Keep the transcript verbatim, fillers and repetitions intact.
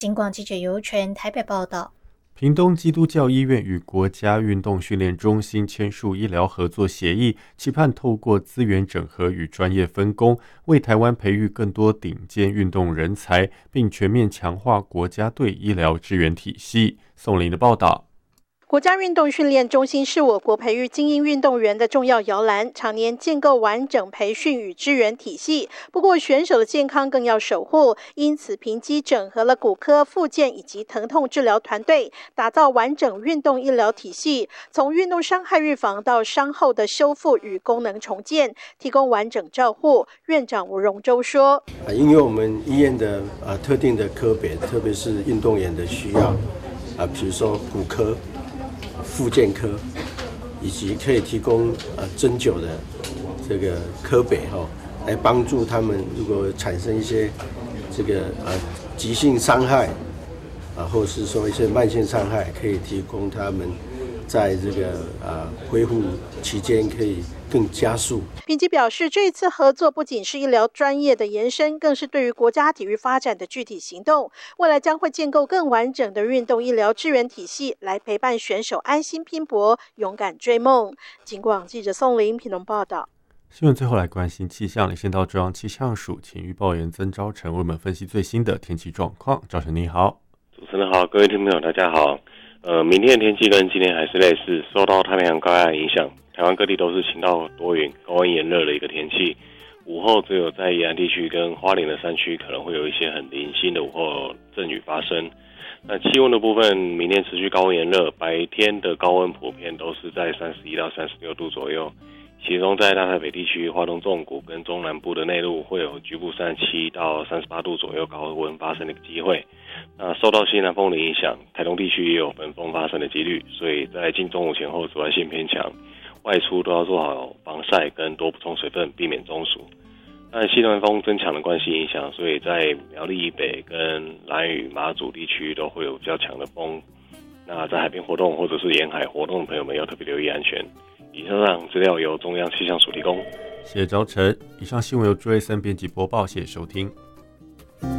警广记者尤纯台北报道。 屏东基督教医院与国家运动训练中心签署医疗合作协议，期盼透过资源整合与专业分工，为台湾培育更多顶尖运动人才，并全面强化国家队医疗支援体系。宋林的报道。 国家运动训练中心是我国培育精英运动员的重要摇篮，常年建构完整培训与支援体系。不过选手的健康更要守护，因此评基整合了骨科、复健以及疼痛治疗团队，打造完整运动医疗体系，从运动伤害预防到伤后的修复与功能重建，提供完整照护。院长吴荣洲说： 因为我们医院的、呃、特定的科别，特别是运动员的需要，呃、比如说骨科、复健科，以及可以提供呃针灸的这个科别哈、哦，来帮助他们如果产生一些这个呃急性伤害啊，或者是说一些慢性伤害，可以提供他们在这个呃恢复期间可以更加速。 评基表示，这一次合作不仅是医疗专业的延伸，更是对于国家体育发展的具体行动。未来将会建构更完整的运动医疗支援体系，来陪伴选手安心拼搏，勇敢追梦。警广记者宋林屏东报道。 新闻最后来关心气象，连线到中央气象署请预报员曾昭成为我们分析最新的天气状况。昭成你好。 主持人好，各位听众朋友大家好。呃，明天的天气跟今天还是类似，受到太平洋高压的影响，台湾各地都是晴到多云、高温炎热的一个天气。午后只有在宜兰地区跟花莲的山区可能会有一些很零星的午后阵雨发生。那气温的部分，明天持续高温炎热，白天的高温普遍都是在三十一到三十六度左右。其中在大台北地区、花东纵谷跟中南部的内陆会有局部三十七到三十八度左右高温发生的机会。那受到西南风的影响，台东地区也有本风发生的几率，所以在近中午前后紫外线偏强，外出都要做好防晒跟多补充水分，避免中暑。但西南风增强的关系影响，所以在苗栗以北跟兰屿、马祖地区都会有比较强的风。那在海边活动或者是沿海活动的朋友们要特别留意安全。以上资料由中央气象署提供。 谢谢昭成。以上新闻由朱瑞森编辑播报，谢谢收听。